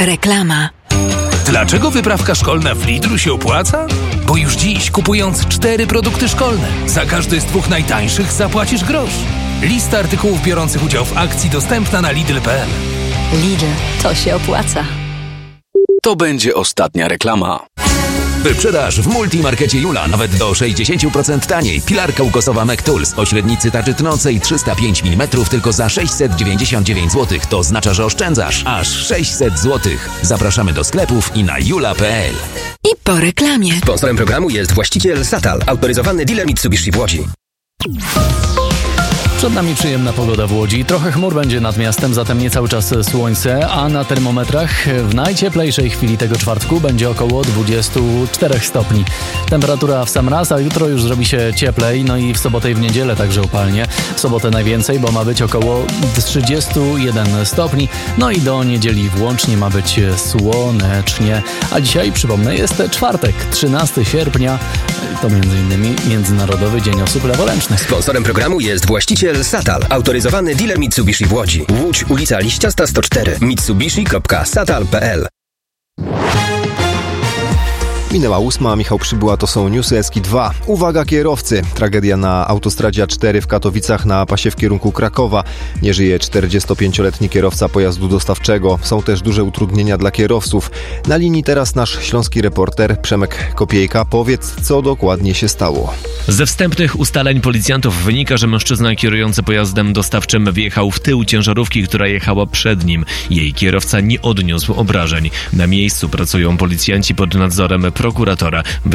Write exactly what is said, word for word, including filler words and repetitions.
Reklama. Dlaczego wyprawka szkolna w Lidlu się opłaca? Bo już dziś, kupując cztery produkty szkolne, za każdy z dwóch najtańszych zapłacisz grosz. Lista artykułów biorących udział w akcji dostępna na lidl kropka p l. Lidl, to się opłaca. To będzie ostatnia reklama. Wyprzedaż w Multimarkecie Jula nawet do sześćdziesiąt procent taniej. Pilarka ukosowa McTools o średnicy tarczy tnącej trzysta pięć milimetrów tylko za sześćset dziewięćdziesiąt dziewięć złotych. To oznacza, że oszczędzasz aż sześćset złotych. Zapraszamy do sklepów i na jula kropka p l. I po reklamie. Sponsorem programu jest właściciel Satal, autoryzowany dealer Mitsubishi w Łodzi. Przed nami przyjemna pogoda w Łodzi. Trochę chmur będzie nad miastem, zatem nie cały czas słońce, a na termometrach w najcieplejszej chwili tego czwartku będzie około dwadzieścia cztery stopni. Temperatura w sam raz, a jutro już zrobi się cieplej, no i w sobotę i w niedzielę także upalnie. W sobotę najwięcej, bo ma być około trzydzieści jeden stopni, no i do niedzieli włącznie ma być słonecznie. A dzisiaj, przypomnę, jest czwartek, trzynastego sierpnia, to między innymi Międzynarodowy Dzień Osób Leworęcznych. Sponsorem programu jest właściciel Satal, autoryzowany dealer Mitsubishi w Łodzi. Łódź, ulica Liściasta sto cztery, mitsubishi kropka satal kropka p l. Minęła ósma, Michał Przybyła, to są newsy Eski dwa. Uwaga kierowcy! Tragedia na autostradzie A cztery w Katowicach na pasie w kierunku Krakowa. Nie żyje czterdziestopięcioletni kierowca pojazdu dostawczego. Są też duże utrudnienia dla kierowców. Na linii teraz nasz śląski reporter Przemek Kopiejka. Powiedz, co dokładnie się stało. Ze wstępnych ustaleń policjantów wynika, że mężczyzna kierujący pojazdem dostawczym wjechał w tył ciężarówki, która jechała przed nim. Jej kierowca nie odniósł obrażeń. Na miejscu pracują policjanci pod nadzorem prokuratora.